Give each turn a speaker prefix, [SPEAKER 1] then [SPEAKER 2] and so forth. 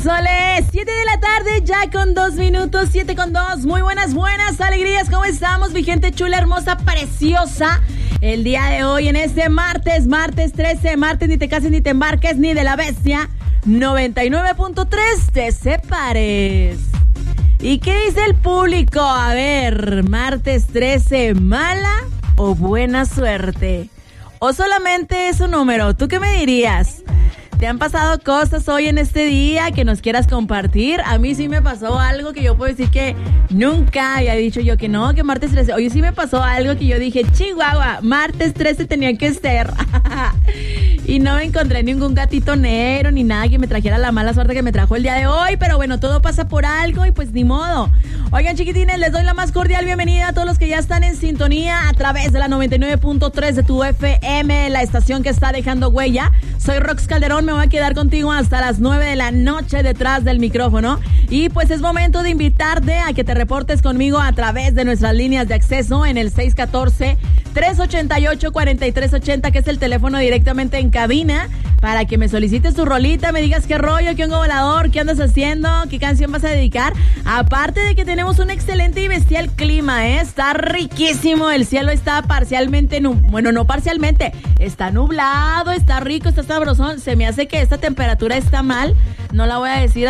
[SPEAKER 1] Sole, 7 de la tarde, ya con 2 minutos, 7 con 2. Muy buenas alegrías, ¿cómo estamos? Mi gente chula, hermosa, preciosa. El día de hoy, en este martes 13, martes ni te cases, ni te embarques, ni de la bestia. 99.3, te separes. ¿Y qué dice el público? A ver, martes 13, ¿mala o buena suerte? ¿O solamente es un número? ¿Tú qué me dirías? ¿Te han pasado cosas hoy en este día que nos quieras compartir? A mí sí me pasó algo que yo puedo decir que nunca había dicho yo que no, que martes 13. Hoy sí me pasó algo que yo dije, Chihuahua, martes 13 tenía que ser. Y no me encontré ningún gatito negro ni nada que me trajera la mala suerte que me trajo el día de hoy. Pero bueno, todo pasa por algo y pues ni modo. Oigan, chiquitines, les doy la más cordial bienvenida a todos los que ya están en sintonía a través de la 99.3 de tu FM, la estación que está dejando huella. Soy Rox Calderón, me voy a quedar contigo hasta las 9 de la noche detrás del micrófono. Y pues es momento de invitarte a que te reportes conmigo a través de nuestras líneas de acceso en el 614-388-4380, que es el teléfono directamente en cabina, para que me solicites tu rolita, me digas qué rollo, qué hongo volador, qué andas haciendo, qué canción vas a dedicar. Aparte de que tenemos un excelente y bestial clima, está riquísimo, el cielo está parcialmente, bueno, no parcialmente, está nublado, está rico, está sabrosón. Se me hace que esta temperatura está mal, no la voy a decir